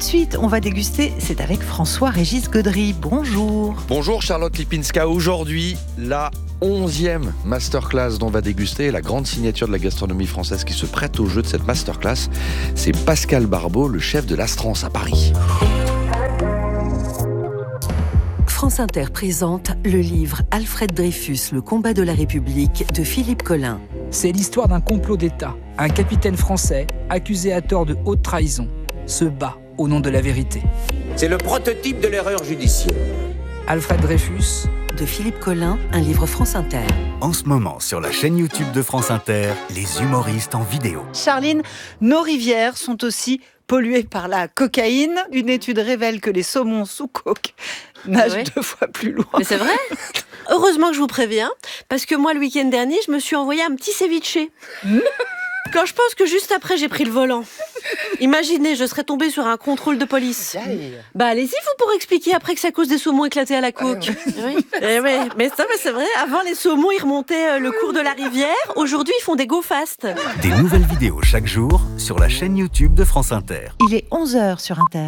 de suite, on va déguster. C'est avec François-Régis Gaudry. Bonjour. Bonjour Charlotte Lipinska. Aujourd'hui, la 11e masterclass dont on va déguster, la grande signature de la gastronomie française qui se prête au jeu de cette masterclass, c'est Pascal Barbeau, le chef de l'Astrance à Paris. France Inter présente le livre Alfred Dreyfus, le combat de la République de Philippe Collin. C'est l'histoire d'un complot d'État. Un capitaine français, accusé à tort de haute trahison, se bat au nom de la vérité. C'est le prototype de l'erreur judiciaire. Alfred Dreyfus, de Philippe Collin, un livre France Inter. En ce moment, sur la chaîne YouTube de France Inter, les humoristes en vidéo. Charline, nos rivières sont aussi polluées par la cocaïne. Une étude révèle que les saumons sous coke nagent 2 fois plus loin. Mais c'est vrai. Heureusement que je vous préviens, parce que moi, le week-end dernier, je me suis envoyé un petit ceviche. Quand je pense que juste après, j'ai pris le volant. Imaginez, je serais tombée sur un contrôle de police. Bah allez-y, vous pourrez expliquer après que c'est à cause des saumons éclatés à la coke. Oui. Mais c'est vrai, avant les saumons, ils remontaient le cours de la rivière. Aujourd'hui, ils font des go fast. Des nouvelles vidéos chaque jour sur la chaîne YouTube de France Inter. Il est 11h sur Inter.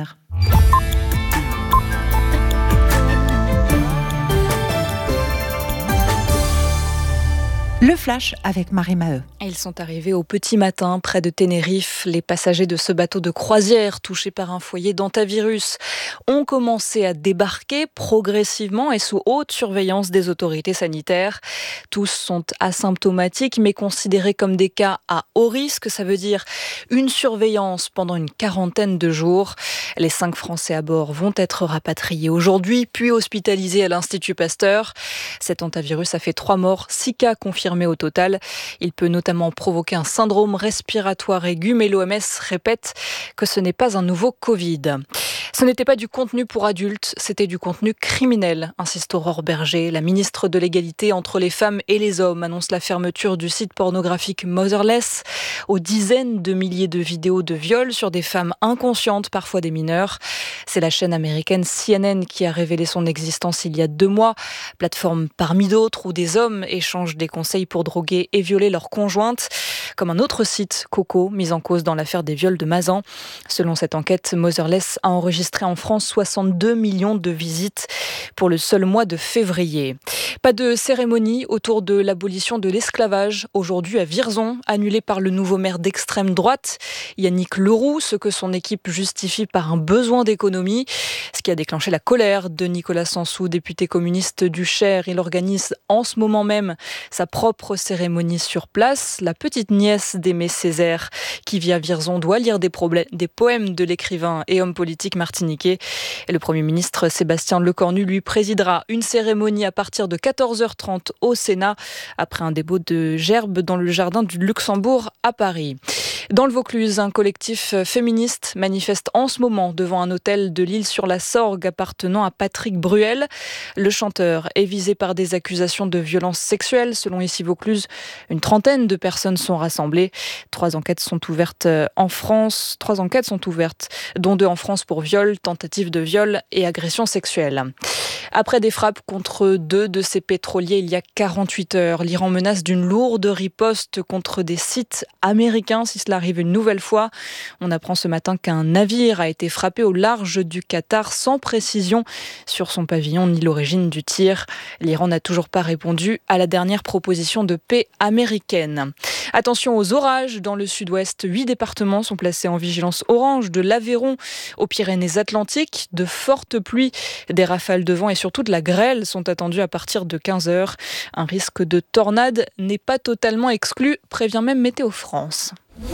Le flash avec Marie Maheu. Ils sont arrivés au petit matin près de Tenerife. Les passagers de ce bateau de croisière touchés par un foyer d'hantavirus ont commencé à débarquer progressivement et sous haute surveillance des autorités sanitaires. Tous sont asymptomatiques mais considérés comme des cas à haut risque. Ça veut dire une surveillance pendant une quarantaine de jours. Les 5 Français à bord vont être rapatriés aujourd'hui puis hospitalisés à l'Institut Pasteur. Cet hantavirus a fait 3 morts, 6 cas confirmés au total. Il peut notamment provoquer un syndrome respiratoire aigu, mais l'OMS répète que ce n'est pas un nouveau Covid. Ce n'était pas du contenu pour adultes, c'était du contenu criminel, insiste Aurore Berger. La ministre de l'égalité entre les femmes et les hommes annonce la fermeture du site pornographique Motherless aux dizaines de milliers de vidéos de viols sur des femmes inconscientes, parfois des mineurs. C'est la chaîne américaine CNN qui a révélé son existence il y a 2 mois. Plateforme parmi d'autres où des hommes échangent des conseils pour droguer et violer leurs conjointes, comme un autre site, Coco, mis en cause dans l'affaire des viols de Mazan. Selon cette enquête, Motherless a enregistré en France 62 millions de visites pour le seul mois de février. Pas de cérémonie autour de l'abolition de l'esclavage aujourd'hui à Vierzon, annulée par le nouveau maire d'extrême droite, Yannick Leroux, ce que son équipe justifie par un besoin d'économie, ce qui a déclenché la colère de Nicolas Sansou, député communiste du Cher. Il organise en ce moment même sa propre cérémonie sur place. La petite nièce d'Aimé Césaire, qui vit à Vierzon, doit lire des poèmes de l'écrivain et homme politique martiniquais. Et le Premier ministre Sébastien Lecornu lui présidera une cérémonie à partir de 14h30 au Sénat, après un dépôt de gerbes dans le jardin du Luxembourg à Paris. Dans le Vaucluse, un collectif féministe manifeste en ce moment devant un hôtel de l'Île-sur-la-Sorgue appartenant à Patrick Bruel. Le chanteur est visé par des accusations de violences sexuelles. Selon Ici Vaucluse, une trentaine de personnes sont rassemblées. 3 enquêtes sont ouvertes en France. 3 enquêtes sont ouvertes, dont 2 en France pour viol, tentative de viol et agression sexuelle. Après des frappes contre 2 de ses pétroliers il y a 48 heures, l'Iran menace d'une lourde riposte contre des sites américains si cela arrive une nouvelle fois. On apprend ce matin qu'un navire a été frappé au large du Qatar sans précision sur son pavillon ni l'origine du tir. L'Iran n'a toujours pas répondu à la dernière proposition de paix américaine. Attention aux orages dans le sud-ouest. 8 départements sont placés en vigilance orange, de l'Aveyron aux Pyrénées-Atlantiques. De fortes pluies, des rafales de vent et surtout de la grêle sont attendues à partir de 15h. Un risque de tornade n'est pas totalement exclu, prévient même Météo France.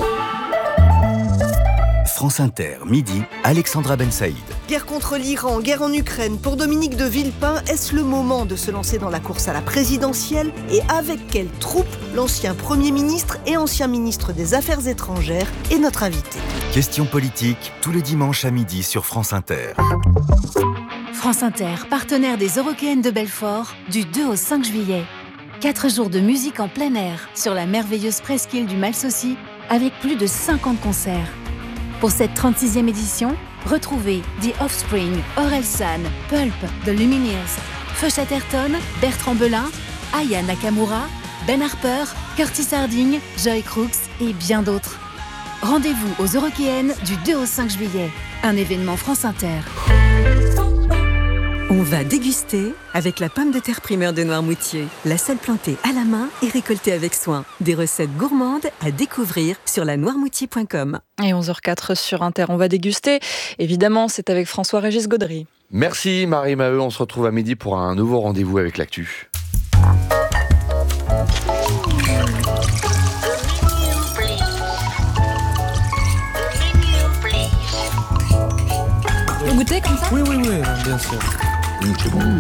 France Inter, midi, Alexandra Ben Saïd. Guerre contre l'Iran, guerre en Ukraine. Pour Dominique de Villepin, est-ce le moment de se lancer dans la course à la présidentielle? Et avec quelle troupe? L'ancien Premier ministre et ancien ministre des Affaires étrangères est notre invité. Question politique, tous les dimanches à midi sur France Inter. France Inter, partenaire des Eurockéennes de Belfort, du 2 au 5 juillet. 4 jours de musique en plein air sur la merveilleuse presqu'île du Malsaucy, avec plus de 50 concerts. Pour cette 36e édition, retrouvez The Offspring, Orelsan, Pulp, The Lumineers, Feu Chatterton, Bertrand Belin, Aya Nakamura, Ben Harper, Curtis Harding, Joy Crooks et bien d'autres. Rendez-vous aux Eurockéennes du 2 au 5 juillet. Un événement France Inter. On va déguster avec la pomme de terre primeur de Noirmoutier. La seule plantée à la main et récoltée avec soin. Des recettes gourmandes à découvrir sur lanoirmoutier.com. Et 11h04 sur Inter, on va déguster. Évidemment, c'est avec François-Régis Gaudry. Merci Marie Maheu, on se retrouve à midi pour un nouveau rendez-vous avec l'actu. Vous goûtez comme ça ? Oui, bien sûr. C'est bon.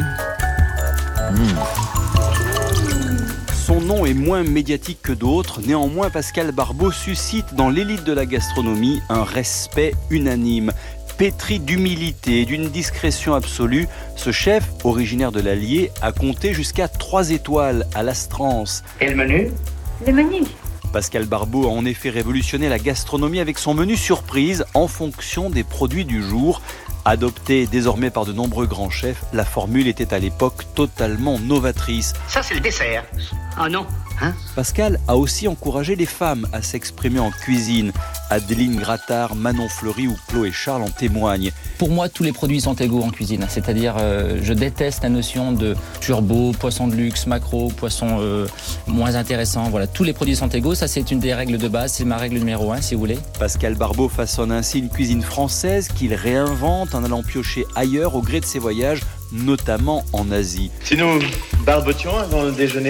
Son nom est moins médiatique que d'autres, néanmoins Pascal Barbeau suscite dans l'élite de la gastronomie un respect unanime. Pétri d'humilité et d'une discrétion absolue, ce chef, originaire de l'Allier, a compté jusqu'à 3 étoiles à l'Astrance. Et le menu ? Le menu. Pascal Barbeau a en effet révolutionné la gastronomie avec son menu surprise en fonction des produits du jour. Adoptée désormais par de nombreux grands chefs, la formule était à l'époque totalement novatrice. Ça, c'est le dessert. Ah non, hein ? Pascal a aussi encouragé les femmes à s'exprimer en cuisine. Adeline Grattard, Manon Fleury ou Chloé Charles en témoignent. Pour moi, tous les produits sont égaux en cuisine. C'est-à-dire, je déteste la notion de turbo, poisson de luxe, macro, poisson moins intéressant. Voilà, tous les produits sont égaux. Ça, c'est une des règles de base. C'est ma règle numéro 1, si vous voulez. Pascal Barbeau façonne ainsi une cuisine française qu'il réinvente en allant piocher ailleurs au gré de ses voyages, notamment en Asie. Si nous barbotions avant le déjeuner ?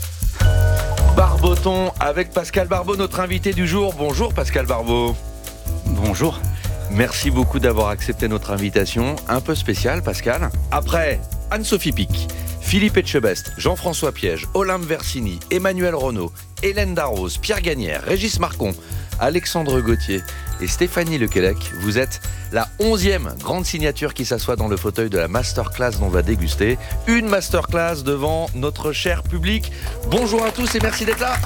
Barbotons avec Pascal Barbeau, notre invité du jour. Bonjour Pascal Barbeau. Bonjour. Merci beaucoup d'avoir accepté notre invitation. Un peu spéciale, Pascal. Après Anne-Sophie Pic, Philippe Etchebest, Jean-François Piège, Olympe Versini, Emmanuel Renaud, Hélène Darroze, Pierre Gagnère, Régis Marcon, Alexandre Gauthier et Stéphanie Lequelec, vous êtes la 11e grande signature qui s'assoit dans le fauteuil de la masterclass dont on va déguster. Une masterclass devant notre cher public. Bonjour à tous et merci d'être là.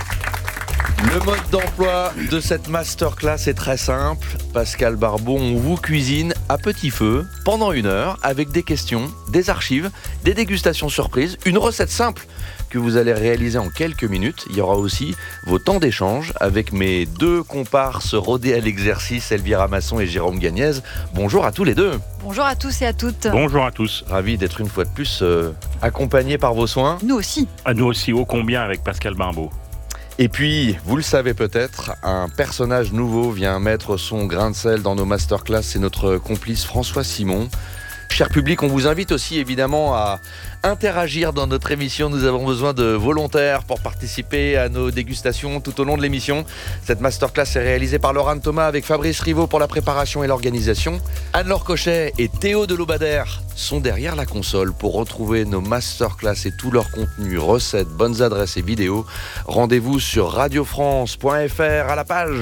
Le mode d'emploi de cette masterclass est très simple. Pascal Barbeau, on vous cuisine à petit feu pendant 1 heure avec des questions, des archives, des dégustations surprises, une recette simple que vous allez réaliser en quelques minutes. Il y aura aussi vos temps d'échange avec mes 2 comparses rodés à l'exercice, Elvira Masson et Jérôme Gagnez. Bonjour à tous les 2. Bonjour à tous et à toutes. Bonjour à tous. Ravi d'être une fois de plus accompagné par vos soins. Nous aussi. À nous aussi, ô combien avec Pascal Barbeau. Et puis, vous le savez peut-être, un personnage nouveau vient mettre son grain de sel dans nos masterclass, c'est notre complice François Simon. Cher public, on vous invite aussi évidemment à interagir dans notre émission. Nous avons besoin de volontaires pour participer à nos dégustations tout au long de l'émission. Cette masterclass est réalisée par Laurent Thomas avec Fabrice Rivaud pour la préparation et l'organisation. Anne-Laure Cochet et Théo Delobader sont derrière la console pour retrouver nos masterclass et tout leur contenu, recettes, bonnes adresses et vidéos. Rendez-vous sur radiofrance.fr à la page.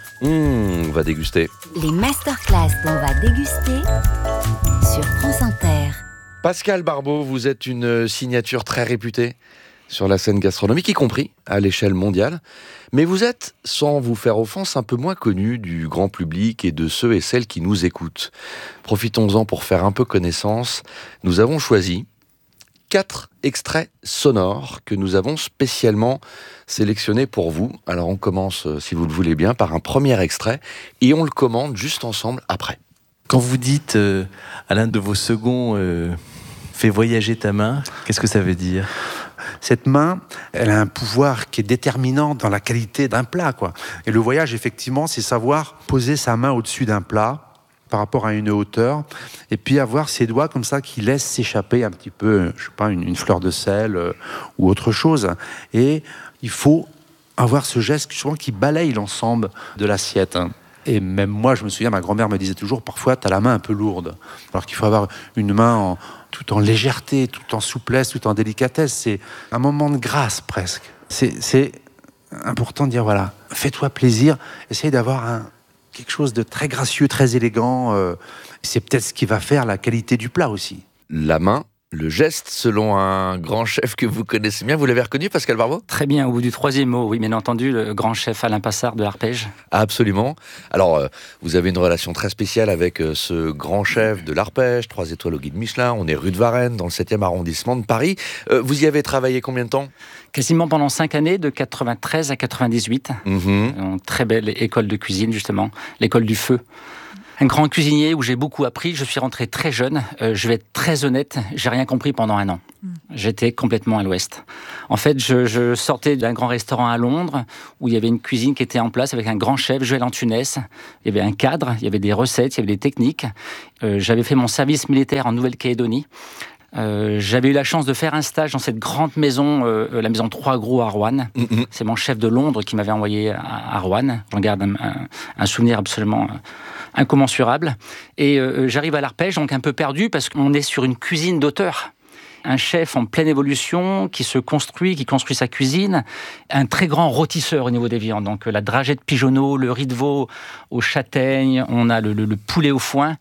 On va déguster. Les masterclass qu'on va déguster sur France Inter. Pascal Barbeau, vous êtes une signature très réputée sur la scène gastronomique, y compris à l'échelle mondiale. Mais vous êtes, sans vous faire offense, un peu moins connu du grand public et de ceux et celles qui nous écoutent. Profitons-en pour faire un peu connaissance. Nous avons choisi 4 extraits sonores que nous avons spécialement sélectionnés pour vous. Alors on commence, si vous le voulez bien, par un premier extrait et on le commande juste ensemble après. Quand vous dites à l'un de vos seconds fais voyager ta main, qu'est-ce que ça veut dire ? Cette main, elle a un pouvoir qui est déterminant dans la qualité d'un plat, quoi. Et le voyage, effectivement, c'est savoir poser sa main au-dessus d'un plat par rapport à une hauteur, et puis avoir ses doigts comme ça qui laissent s'échapper un petit peu, je sais pas, une fleur de sel ou autre chose. Et il faut avoir ce geste souvent qui balaye l'ensemble de l'assiette. Et même moi, je me souviens, ma grand-mère me disait toujours, parfois, tu as la main un peu lourde. Alors qu'il faut avoir une main tout en légèreté, tout en souplesse, tout en délicatesse. C'est un moment de grâce, presque. C'est important de dire, voilà, fais-toi plaisir, essaye d'avoir quelque chose de très gracieux, très élégant. C'est peut-être ce qui va faire la qualité du plat aussi. La main le geste selon un grand chef que vous connaissez bien. Vous l'avez reconnu, Pascal Barbeau ? Très bien, au bout du troisième mot, oui, bien entendu, le grand chef Alain Passard de l'Arpège. Absolument. Alors, vous avez une relation très spéciale avec ce grand chef de l'Arpège, 3 étoiles au guide Michelin. On est rue de Varennes, dans le 7e arrondissement de Paris. Vous y avez travaillé combien de temps ? Quasiment pendant 5 années, de 93 à 98. Une très belle école de cuisine, justement, l'école du feu. Un grand cuisinier où j'ai beaucoup appris. Je suis rentré très jeune. Je vais être très honnête, j'ai rien compris pendant 1 an. J'étais complètement à l'ouest. En fait, je sortais d'un grand restaurant à Londres où il y avait une cuisine qui était en place avec un grand chef, Joël Antunes. Il y avait un cadre, il y avait des recettes, il y avait des techniques. J'avais fait mon service militaire en Nouvelle-Calédonie. J'avais eu la chance de faire un stage dans cette grande maison, la maison 3 Gros à Roanne. C'est mon chef de Londres qui m'avait envoyé à Roanne. J'en garde un souvenir absolument incommensurable. Et j'arrive à l'Arpège, donc un peu perdu, parce qu'on est sur une cuisine d'auteur. Un chef en pleine évolution qui se construit, qui construit sa cuisine. Un très grand rôtisseur au niveau des viandes. Donc la dragée de pigeonneau, le riz de veau aux châtaignes, on a le poulet au foin.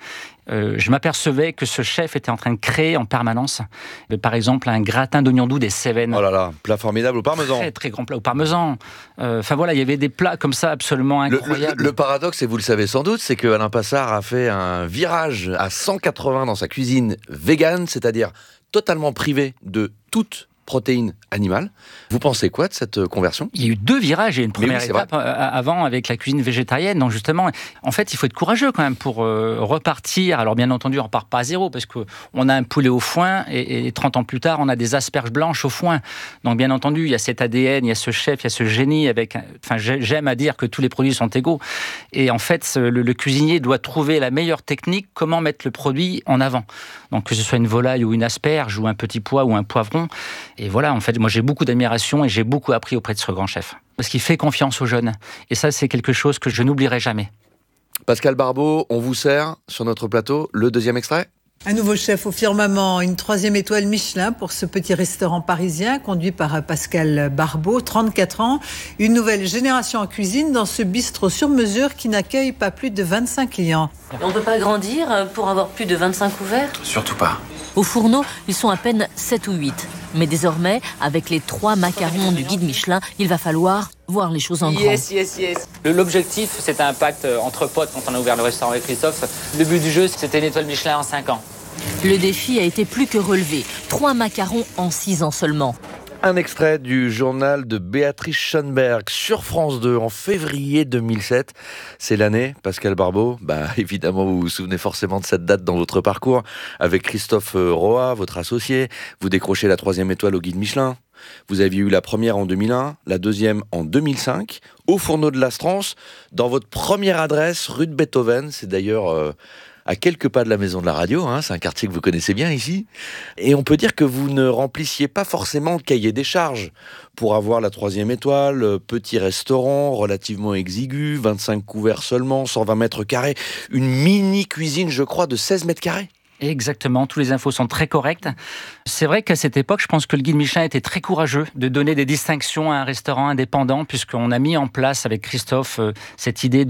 Je m'apercevais que ce chef était en train de créer en permanence, par exemple, un gratin d'oignons doux des Cévennes. Oh là là, plat formidable au parmesan. Très, très grand plat au parmesan. Enfin voilà, il y avait des plats comme ça absolument incroyables. Le paradoxe, et vous le savez sans doute, c'est que Alain Passard a fait un virage à 180 dans sa cuisine végane, c'est-à-dire totalement privé de toute protéines animales. Vous pensez quoi de cette conversion ? Il y a eu 2 virages. Il y a une première étape avant avec la cuisine végétarienne. Donc justement, en fait, il faut être courageux quand même pour repartir. Alors bien entendu, on ne repart pas à zéro parce qu'on a un poulet au foin et 30 ans plus tard, on a des asperges blanches au foin. Donc bien entendu, il y a cet ADN, il y a ce chef, il y a ce génie avec... Enfin, j'aime à dire que tous les produits sont égaux. Et en fait, le cuisinier doit trouver la meilleure technique, comment mettre le produit en avant. Donc que ce soit une volaille ou une asperge ou un petit pois ou un poivron. Et voilà, en fait, moi j'ai beaucoup d'admiration et j'ai beaucoup appris auprès de ce grand chef. Parce qu'il fait confiance aux jeunes. Et ça, c'est quelque chose que je n'oublierai jamais. Pascal Barbeau, on vous sert sur notre plateau le 2e extrait ? Un nouveau chef au firmament, une 3e étoile Michelin pour ce petit restaurant parisien conduit par Pascal Barbeau, 34 ans. Une nouvelle génération en cuisine dans ce bistrot sur mesure qui n'accueille pas plus de 25 clients. On ne peut pas grandir pour avoir plus de 25 couverts ? Surtout pas. Au fourneau, ils sont à peine 7 ou 8. Mais désormais, avec les 3 macarons du guide Michelin, il va falloir voir les choses en grand. Yes. L'objectif, c'était un pacte entre potes quand on a ouvert le restaurant avec Christophe. Le but du jeu, c'était une étoile Michelin en 5 ans. Le défi a été plus que relevé. 3 macarons en 6 ans seulement. Un extrait du journal de Béatrice Schoenberg sur France 2 en février 2007. C'est l'année, Pascal Barbeau. Évidemment, vous vous souvenez forcément de cette date dans votre parcours. Avec Christophe Roa, votre associé, vous décrochez la 3e étoile au guide Michelin. Vous aviez eu la première en 2001, la 2e en 2005, au fourneau de l'Astrance, dans votre première adresse, rue de Beethoven. C'est d'ailleurs... à quelques pas de la maison de la radio, c'est un quartier que vous connaissez bien ici. Et on peut dire que vous ne remplissiez pas forcément le cahier des charges pour avoir la 3e étoile, petit restaurant relativement exigu, 25 couverts seulement, 120 mètres carrés, une mini-cuisine, je crois, de 16 mètres carrés. Exactement, tous les infos sont très correctes. C'est vrai qu'à cette époque, je pense que le guide Michelin était très courageux de donner des distinctions à un restaurant indépendant, puisqu'on a mis en place avec Christophe cette idée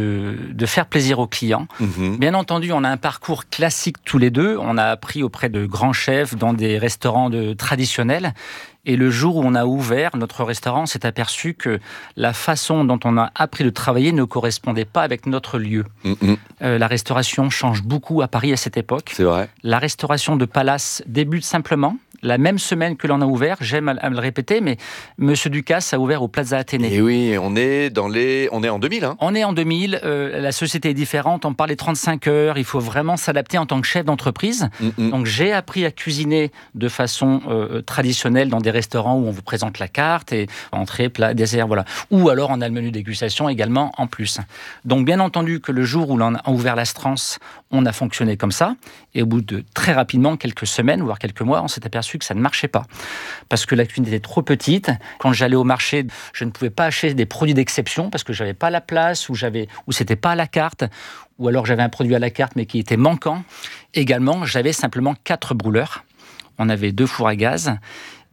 de faire plaisir aux clients. Bien entendu, on a un parcours classique tous les deux. On a appris auprès de grands chefs dans des restaurants traditionnels. Et le jour où on a ouvert notre restaurant, on s'est aperçu que la façon dont on a appris de travailler ne correspondait pas avec notre lieu. La restauration change beaucoup à Paris à cette époque. C'est vrai. La restauration de Palace débute simplement. La même semaine que l'on a ouvert, j'aime à me le répéter, mais Monsieur Ducasse a ouvert au Plaza Athénée. Et oui, on est en 2000. On est en 2000, la société est différente, on parle des 35 heures, il faut vraiment s'adapter en tant que chef d'entreprise. Donc j'ai appris à cuisiner de façon traditionnelle dans des restaurants où on vous présente la carte, et entrée, plat, dessert, voilà. Ou alors on a le menu dégustation également en plus. Donc bien entendu que le jour où l'on a ouvert l'Astrance, on a fonctionné comme ça, et au bout de très rapidement, quelques semaines, voire quelques mois, on s'est aperçu que ça ne marchait pas. Parce que la cuisine était trop petite. Quand j'allais au marché, je ne pouvais pas acheter des produits d'exception parce que je n'avais pas la place, ou c'était pas à la carte, ou alors j'avais un produit à la carte mais qui était manquant. Également, j'avais simplement 4 brûleurs. On avait 2 fours à gaz.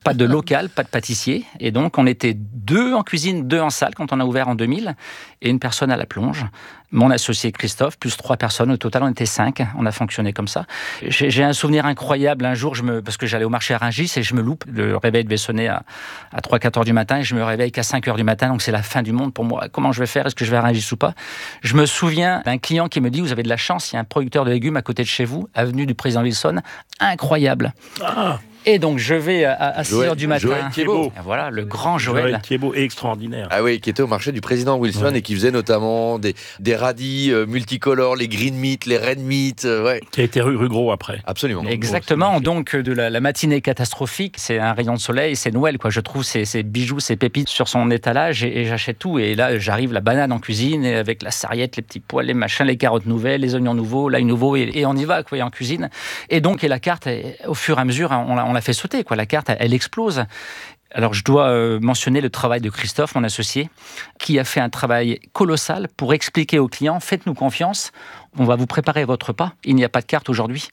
Pas de local, pas de pâtissier. Et donc, on était 2 en cuisine, 2 en salle quand on a ouvert en 2000, et une personne à la plonge. Mon associé Christophe, plus 3 personnes. Au total, on était 5. On a fonctionné comme ça. J'ai un souvenir incroyable. Un jour, parce que j'allais au marché à Rungis et je me loupe. Le réveil devait sonner à 3-4 heures du matin et je me réveille qu'à 5 heures du matin. Donc, c'est la fin du monde pour moi. Comment je vais faire? Est-ce que je vais à Rungis ou pas? Je me souviens d'un client qui me dit, vous avez de la chance, il y a un producteur de légumes à côté de chez vous, avenue du Président Wilson. Incroyable. Ah. Et donc, je vais à 6 heures du matin. Joël Thiebaud. Voilà, le grand Joël. Joël Thiebaud, extraordinaire. Ah oui, qui était au marché du Président Wilson et qui faisait notamment des radis multicolores, les green meat, les red meat. Ouais. Qui a été rue Gros après. Absolument. Exactement. Donc, de la matinée catastrophique, c'est un rayon de soleil, c'est Noël, quoi. Je trouve ces bijoux, ces pépites sur son étalage et j'achète tout. Et là, j'arrive la banane en cuisine et avec la sarriette, les petits pois, les machins, les carottes nouvelles, les oignons nouveaux, l'ail nouveau et on y va, quoi, en cuisine. Et donc, la carte, au fur et à mesure, on l'a fait sauter, quoi. La carte, elle explose. Alors, je dois mentionner le travail de Christophe, mon associé, qui a fait un travail colossal pour expliquer aux clients, faites-nous confiance, on va vous préparer votre repas, il n'y a pas de carte aujourd'hui.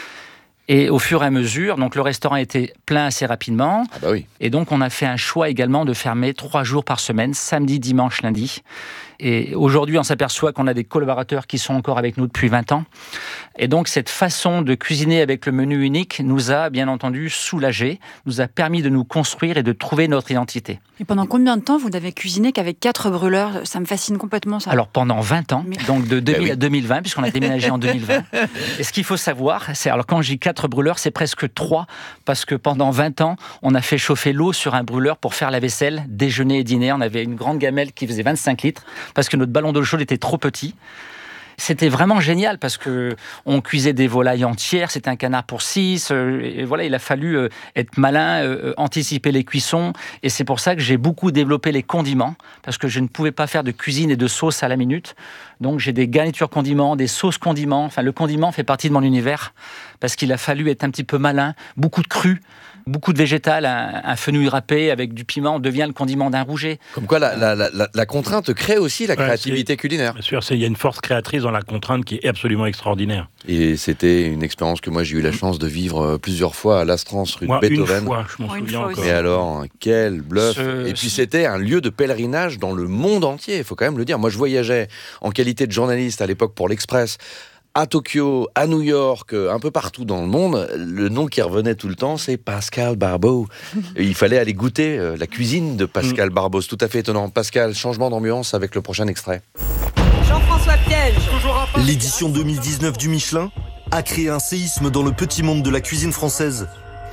Et au fur et à mesure, donc le restaurant était plein assez rapidement. Ah bah oui. Et donc, on a fait un choix également de fermer 3 jours par semaine, samedi, dimanche, lundi. Et aujourd'hui, on s'aperçoit qu'on a des collaborateurs qui sont encore avec nous depuis 20 ans. Et donc, cette façon de cuisiner avec le menu unique nous a, bien entendu, soulagés, nous a permis de nous construire et de trouver notre identité. Et pendant combien de temps vous n'avez cuisiné qu'avec 4 brûleurs? Ça me fascine complètement, ça. Alors, pendant 20 ans, donc de 2000 à 2020, puisqu'on a déménagé en 2020. Et ce qu'il faut savoir, c'est, alors quand je dis 4 brûleurs, c'est presque 3, parce que pendant 20 ans, on a fait chauffer l'eau sur un brûleur pour faire la vaisselle, déjeuner et dîner. On avait une grande gamelle qui faisait 25 litres, parce que notre ballon d'eau chaude était trop petit. C'était vraiment génial parce que on cuisait des volailles entières, c'était un canard pour 6. Et voilà, il a fallu être malin, anticiper les cuissons. Et c'est pour ça que j'ai beaucoup développé les condiments parce que je ne pouvais pas faire de cuisine et de sauce à la minute. Donc j'ai des garnitures condiments, des sauces condiments. Enfin, le condiment fait partie de mon univers parce qu'il a fallu être un petit peu malin, beaucoup de cru. Beaucoup de végétal, un fenouil râpé avec du piment devient le condiment d'un rouget. Comme quoi la contrainte crée aussi la créativité culinaire. Bien sûr, il y a une force créatrice dans la contrainte qui est absolument extraordinaire. Et c'était une expérience que moi j'ai eu la chance de vivre plusieurs fois à l'Astrance rue de Beethoven. Une fois, je m'en souviens encore. Mais alors, quel bluff. Et puis c'était un lieu de pèlerinage dans le monde entier, il faut quand même le dire. Moi je voyageais en qualité de journaliste à l'époque pour l'Express, à Tokyo, à New York, un peu partout dans le monde. Le nom qui revenait tout le temps, c'est Pascal Barbeau. Et il fallait aller goûter la cuisine de Pascal Barbeau. C'est tout à fait étonnant. Pascal, changement d'ambiance avec le prochain extrait. Jean-François Piège. L'édition 2019 du Michelin a créé un séisme dans le petit monde de la cuisine française.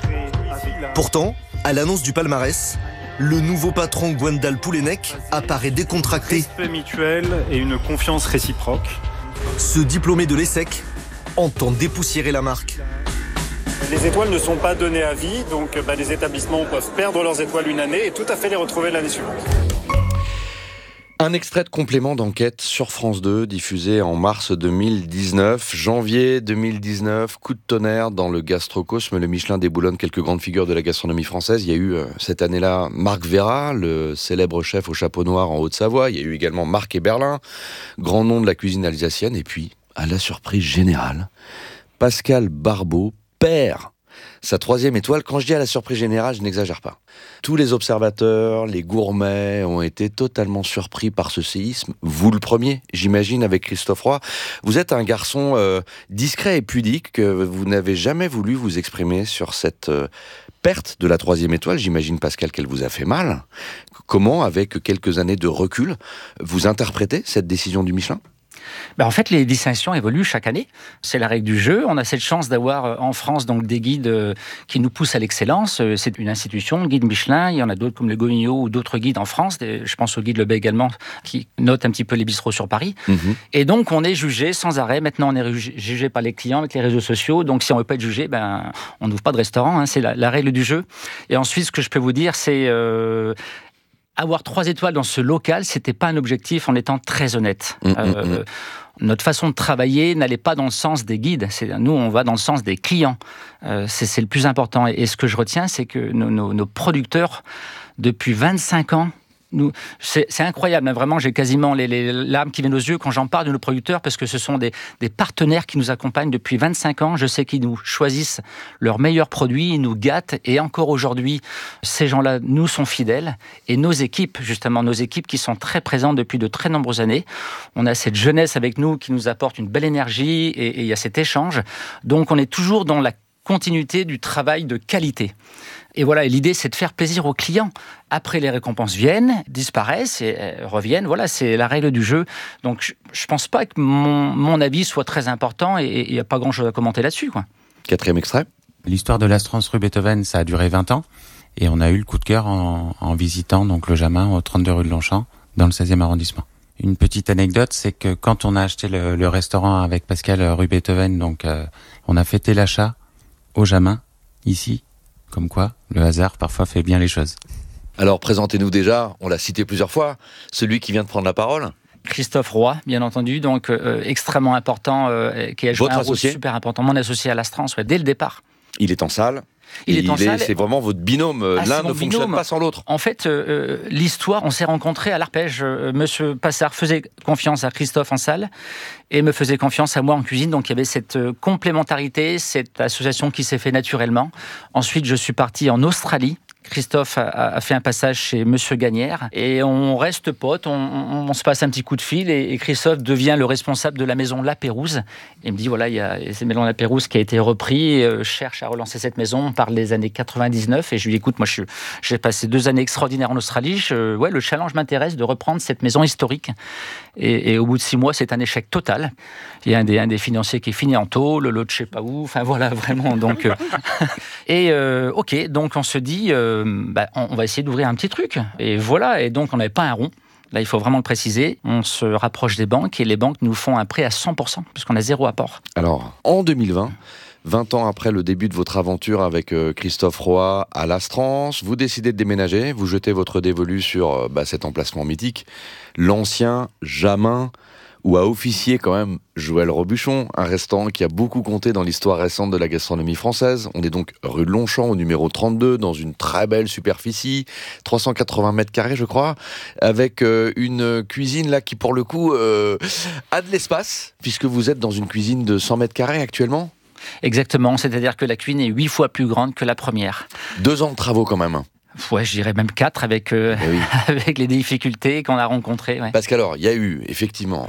Pourtant, à l'annonce du palmarès, le nouveau patron Gwendal Poulenec apparaît décontracté. Respect mutuel et une confiance réciproque. Ce diplômé de l'ESSEC entend dépoussiérer la marque. Les étoiles ne sont pas données à vie, donc les établissements peuvent perdre leurs étoiles une année et tout à fait les retrouver l'année suivante. Un extrait de complément d'enquête sur France 2, diffusé en mars 2019. Janvier 2019, coup de tonnerre dans le gastrocosme. Le Michelin déboulonne quelques grandes figures de la gastronomie française. Il y a eu cette année-là Marc Vera, le célèbre chef au chapeau noir en Haute-Savoie. Il y a eu également Marc Eberlin, grand nom de la cuisine alsacienne. Et puis, à la surprise générale, Pascal Barbeau perd sa 3e étoile. Quand je dis à la surprise générale, je n'exagère pas. Tous les observateurs, les gourmets ont été totalement surpris par ce séisme. Vous le premier, j'imagine, avec Christophe Roy. Vous êtes un garçon discret et pudique, que vous n'avez jamais voulu vous exprimer sur cette perte de la 3e étoile. J'imagine, Pascal, qu'elle vous a fait mal. Comment, avec quelques années de recul, vous interprétez cette décision du Michelin ? En fait, les distinctions évoluent chaque année. C'est la règle du jeu. On a cette chance d'avoir en France donc des guides qui nous poussent à l'excellence. C'est une institution, guide Michelin. Il y en a d'autres comme le Gognot ou d'autres guides en France. Je pense au guide Le Bay également, qui note un petit peu les bistrots sur Paris. Et donc, on est jugé sans arrêt. Maintenant, on est jugé par les clients avec les réseaux sociaux. Donc, si on ne veut pas être jugé, on n'ouvre pas de restaurant. C'est la règle du jeu. Et ensuite, ce que je peux vous dire, c'est... avoir 3 étoiles dans ce local, c'était pas un objectif en étant très honnête. Notre façon de travailler n'allait pas dans le sens des guides. Nous, on va dans le sens des clients. C'est le plus important. Et ce que je retiens, c'est que nos producteurs, depuis 25 ans, C'est incroyable, hein, vraiment, j'ai quasiment les larmes qui viennent aux yeux quand j'en parle de nos producteurs, parce que ce sont des partenaires qui nous accompagnent depuis 25 ans. Je sais qu'ils nous choisissent leurs meilleurs produits, ils nous gâtent, et encore aujourd'hui, ces gens-là nous sont fidèles. Et nos équipes qui sont très présentes depuis de très nombreuses années, on a cette jeunesse avec nous qui nous apporte une belle énergie, et il y a cet échange. Donc on est toujours dans la continuité du travail de qualité. Et voilà, et l'idée, c'est de faire plaisir aux clients. Après, les récompenses viennent, disparaissent et reviennent. Voilà, c'est la règle du jeu. Donc, je ne pense pas que mon avis soit très important, et il n'y a pas grand-chose à commenter là-dessus, quoi. 4e extrait. L'histoire de l'Astrance rue Beethoven, ça a duré 20 ans. Et on a eu le coup de cœur en visitant donc le Jamin au 32 rue de Longchamp, dans le 16e arrondissement. Une petite anecdote, c'est que quand on a acheté le restaurant avec Pascal rue Beethoven, donc on a fêté l'achat au Jamin, ici. Comme quoi, le hasard parfois fait bien les choses. Alors, présentez-nous déjà, on l'a cité plusieurs fois, celui qui vient de prendre la parole. Christophe Roy, bien entendu, donc extrêmement important, qui a joué un rôle super important. Mon associé à l'Astrance, dès le départ. Il est en salle. C'est vraiment votre binôme. L'un ne fonctionne pas sans l'autre. En fait, l'histoire, on s'est rencontrés à l'Arpège. Monsieur Passard faisait confiance à Christophe en salle et me faisait confiance à moi en cuisine. Donc il y avait cette complémentarité, cette association qui s'est fait naturellement. Ensuite, je suis parti en Australie. Christophe a fait un passage chez Monsieur Gagnère et on reste potes, on se passe un petit coup de fil et Christophe devient le responsable de la maison La Pérouse. Il me dit voilà, il y a cette maison La Pérouse qui a été repris, cherche à relancer cette maison, on parle des années 99 et je lui dis écoute, moi j'ai passé 2 années extraordinaires en Australie, le challenge m'intéresse de reprendre cette maison historique et au bout de 6 mois c'est un échec total. Il y a un des financiers qui est fini en tôle, l'autre je sais pas où, enfin voilà vraiment donc ok, donc on se dit on va essayer d'ouvrir un petit truc. Et voilà, et donc on n'avait pas un rond. Là, il faut vraiment le préciser. On se rapproche des banques et les banques nous font un prêt à 100%, puisqu'on a 0 apport. Alors, en 2020, 20 ans après le début de votre aventure avec Christophe Roy à l'Astrance, vous décidez de déménager, vous jetez votre dévolu sur cet emplacement mythique, l'ancien Jamin, où a officié quand même Joël Robuchon, un restaurant qui a beaucoup compté dans l'histoire récente de la gastronomie française. On est donc rue de Longchamp, au numéro 32, dans une très belle superficie, 380 mètres carrés je crois, avec une cuisine là qui pour le coup a de l'espace, puisque vous êtes dans une cuisine de 100 mètres carrés actuellement. Exactement, c'est-à-dire que la cuisine est 8 fois plus grande que la première. 2 ans de travaux quand même. Ouais, je dirais même 4 avec les difficultés qu'on a rencontrées. Ouais. Parce qu'alors, il y a eu, effectivement,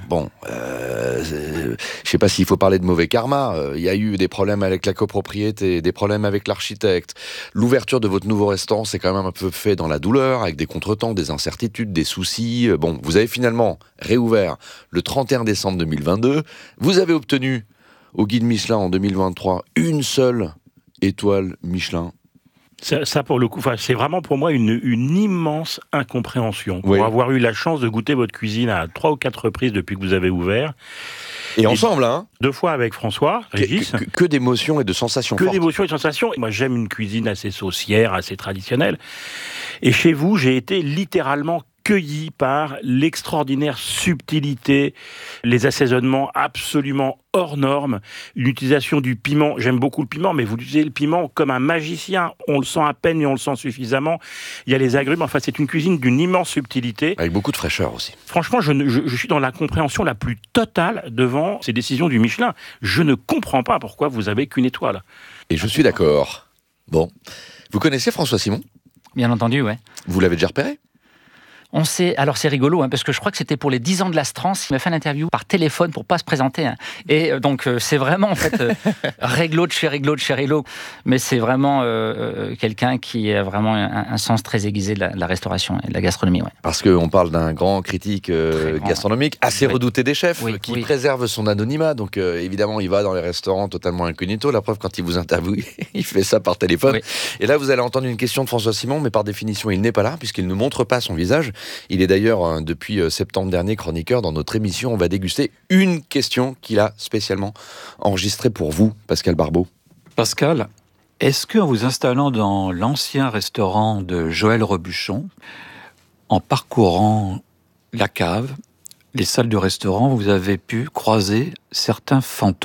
je sais pas s'il faut parler de mauvais karma, il y a eu des problèmes avec la copropriété, des problèmes avec l'architecte. L'ouverture de votre nouveau restaurant, c'est quand même un peu fait dans la douleur, avec des contretemps, des incertitudes, des soucis. Vous avez finalement réouvert le 31 décembre 2022. Vous avez obtenu au Guide Michelin en 2023 une seule étoile Michelin. Ça, pour le coup, c'est vraiment pour moi une immense incompréhension. Pour avoir eu la chance de goûter votre cuisine à 3 ou 4 reprises depuis que vous avez ouvert. Et ensemble, 2 fois avec François Régis. Que d'émotions et de sensations fortes. Que d'émotions et de sensations. Moi, j'aime une cuisine assez saucière, assez traditionnelle. Et chez vous, j'ai été littéralement cueilli par l'extraordinaire subtilité, les assaisonnements absolument hors normes, une utilisation du piment. J'aime beaucoup le piment, mais vous utilisez le piment comme un magicien. On le sent à peine et on le sent suffisamment. Il y a les agrumes. Enfin, c'est une cuisine d'une immense subtilité. Avec beaucoup de fraîcheur aussi. Franchement, je suis dans la compréhension la plus totale devant ces décisions du Michelin. Je ne comprends pas pourquoi vous avez qu'une étoile. Et je suis d'accord. Bon. Vous connaissez François Simon ? Bien entendu, ouais. Vous l'avez déjà repéré ? Alors c'est rigolo, parce que je crois que c'était pour les 10 ans de l'Astrance, il m'a fait une interview par téléphone pour pas se présenter. Et donc c'est vraiment en fait réglo de chez réglo, mais c'est vraiment quelqu'un qui a vraiment un sens très aiguisé de la restauration et de la gastronomie. Ouais. Parce qu'on parle d'un grand critique gastronomique, assez redouté des chefs, qui préserve son anonymat. Donc évidemment, il va dans les restaurants totalement incognito. La preuve, quand il vous interviewe, il fait ça par téléphone. Oui. Et là, vous allez entendre une question de François Simon, mais par définition, il n'est pas là, puisqu'il ne montre pas son visage. Il est d'ailleurs, depuis septembre dernier, chroniqueur dans notre émission. On va déguster une question qu'il a spécialement enregistrée pour vous, Pascal Barbeau. Pascal, est-ce qu'en vous installant dans l'ancien restaurant de Joël Robuchon, en parcourant la cave, les salles du restaurant, vous avez pu croiser certains fantômes ?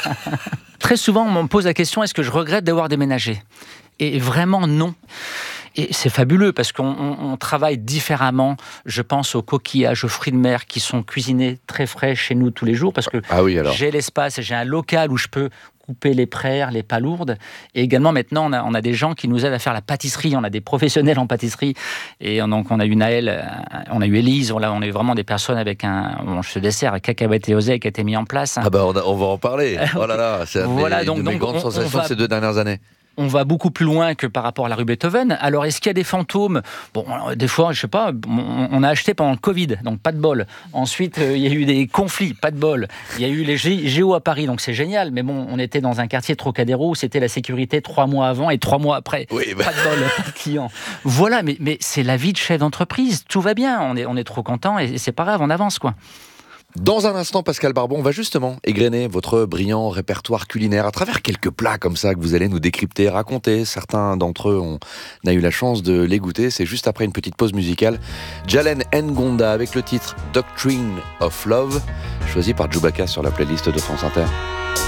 Très souvent, on me pose la question, est-ce que je regrette d'avoir déménagé ? Et vraiment, non. Et c'est fabuleux parce qu'on travaille différemment. Je pense aux coquillages, aux fruits de mer qui sont cuisinés très frais chez nous tous les jours parce que j'ai l'espace, j'ai un local où je peux couper les praires, les palourdes. Et également, maintenant, on a des gens qui nous aident à faire la pâtisserie. On a des professionnels en pâtisserie. Et donc, on a eu Naël, on a eu Élise. On a eu vraiment des personnes avec ce dessert, cacahuètes et oseille qui a été mis en place. Ah bah, on va en parler. Oh là là, c'est une de mes grandes sensations de ces 2 dernières années. On va beaucoup plus loin que par rapport à la rue Beethoven. Alors, est-ce qu'il y a des fantômes ? Bon, des fois, je sais pas, on a acheté pendant le Covid, donc pas de bol. Ensuite, il y a eu des conflits, pas de bol. Il y a eu les Géo à Paris, donc c'est génial. Mais bon, on était dans un quartier Trocadéro où c'était la sécurité 3 mois avant et 3 mois après. Pas de bol, pas de clients. Voilà, mais c'est la vie de chef d'entreprise. Tout va bien, on est trop content et c'est pas grave, on avance, quoi. Dans un instant, Pascal Barbot, on va justement égrener votre brillant répertoire culinaire à travers quelques plats comme ça que vous allez nous décrypter, raconter. Certains d'entre eux, on a eu la chance de les goûter. C'est juste après une petite pause musicale. Jalen Ngonda avec le titre Doctrine of Love, choisi par Chewbacca sur la playlist de France Inter.